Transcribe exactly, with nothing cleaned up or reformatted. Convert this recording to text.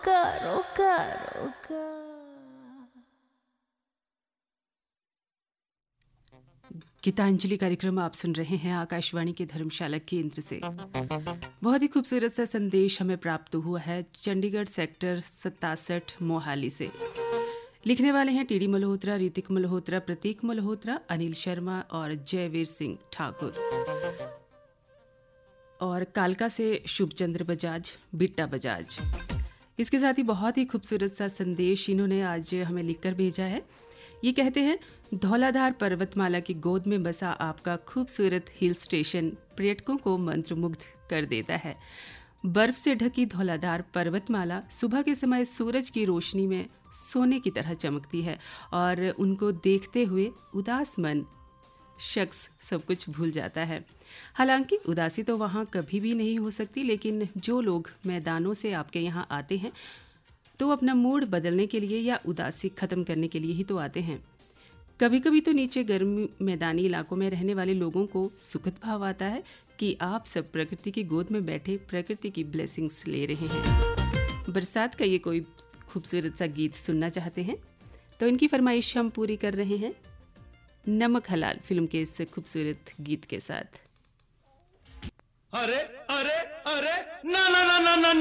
करो करो करो। गीतांजलि कार्यक्रम आप सुन रहे हैं आकाशवाणी के धर्मशाला केंद्र से। बहुत ही खूबसूरत सा संदेश हमें प्राप्त हुआ है चंडीगढ़ सेक्टर सत्तासठ मोहाली से। लिखने वाले हैं टीडी मल्होत्रा, रीतिक मल्होत्रा, प्रतीक मल्होत्रा, अनिल शर्मा और जयवीर सिंह ठाकुर। और कालका से शुभचंद्र बजाज, बिट्टा बजाज। इसके साथ ही बहुत ही खूबसूरत सा संदेश इन्होंने आज हमें लिखकर भेजा है। ये कहते हैं, धौलाधार पर्वतमाला की गोद में बसा आपका खूबसूरत हिल स्टेशन पर्यटकों को मंत्रमुग्ध कर देता है। बर्फ से ढकी धौलाधार पर्वतमाला सुबह के समय सूरज की रोशनी में सोने की तरह चमकती है और उनको देखते हुए उदास मन शख्स सब कुछ भूल जाता है। हालांकि उदासी तो वहाँ कभी भी नहीं हो सकती, लेकिन जो लोग मैदानों से आपके यहाँ आते हैं तो अपना मूड बदलने के लिए या उदासी ख़त्म करने के लिए ही तो आते हैं। कभी कभी तो नीचे गर्म मैदानी इलाकों में रहने वाले लोगों को सुखद भाव आता है कि आप सब प्रकृति की गोद में बैठे प्रकृति की ब्लेसिंग्स ले रहे हैं। बरसात का ये कोई खूबसूरत सा गीत सुनना चाहते हैं तो इनकी फरमाइश हम पूरी कर रहे हैं नमक हलाल फिल्म के इस खूबसूरत गीत के साथ। अरे अरे अरे ना ना ना ना ना